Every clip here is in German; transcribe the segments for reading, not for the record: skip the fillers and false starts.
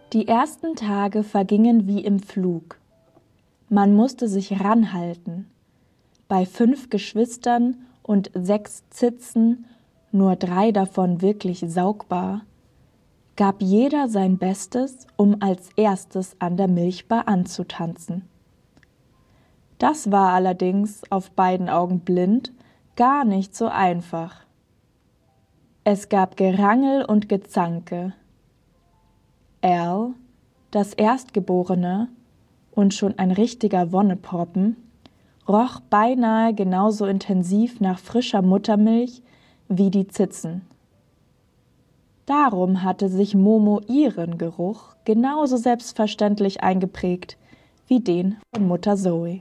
Die ersten Tage vergingen wie im Flug. Man musste sich ranhalten. Bei 5 Geschwistern und 6 Zitzen, nur 3 davon wirklich saugbar, gab jeder sein Bestes, um als erstes an der Milchbar anzutanzen. Das war allerdings, auf beiden Augen blind, gar nicht so einfach. Es gab Gerangel und Gezanke. Al, das Erstgeborene und schon ein richtiger Wonneproppen, roch beinahe genauso intensiv nach frischer Muttermilch wie die Zitzen. Darum hatte sich Momo ihren Geruch genauso selbstverständlich eingeprägt wie den von Mutter Zoe.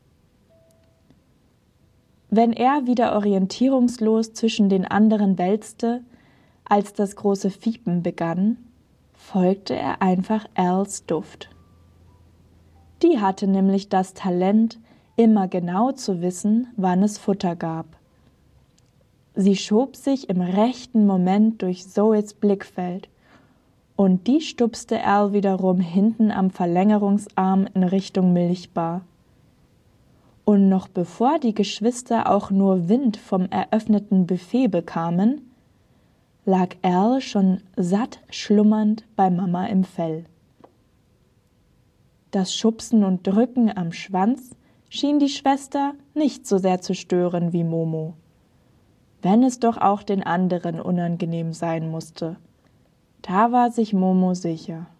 Wenn er wieder orientierungslos zwischen den anderen wälzte, als das große Fiepen begann, folgte er einfach Als Duft. Die hatte nämlich das Talent, immer genau zu wissen, wann es Futter gab. Sie schob sich im rechten Moment durch Zoes Blickfeld und die stupste Al wiederum hinten am Verlängerungsarm in Richtung Milchbar. Und noch bevor die Geschwister auch nur Wind vom eröffneten Buffet bekamen, lag Al schon satt schlummernd bei Mama im Fell. Das Schubsen und Drücken am Schwanz schien die Schwester nicht so sehr zu stören wie Momo, wenn es doch auch den anderen unangenehm sein musste. Da war sich Momo sicher.